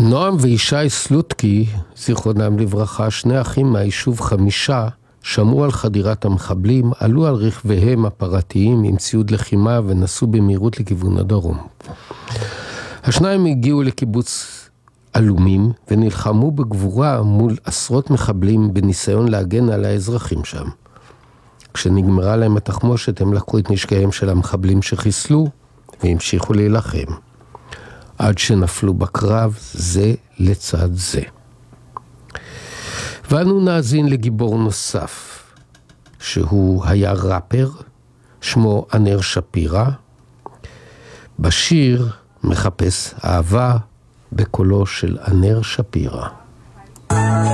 נועם וישי סלוטקי, זיכרונם לברכה, שני אחים מהיישוב חמישה, שמעו על חדירת המחבלים, עלו על רכביהם הפרטיים עם ציוד לחימה ונסעו במהירות לכיוון הדרום. השניים הגיעו לקיבוץ אלומים ונלחמו בגבורה מול עשרות מחבלים בניסיון להגן על האזרחים שם. כשנגמרה להם התחמושת הם לקחו את נשקיהם של המחבלים שחיסלו והמשיכו להילחם. עד שנפלו בקרב זה לצד זה. ואנו נאזין לגיבור נוסף, שהוא היה ראפר, שמו ענר שפירא. בשיר מחפש אהבה בקולו של ענר שפירא.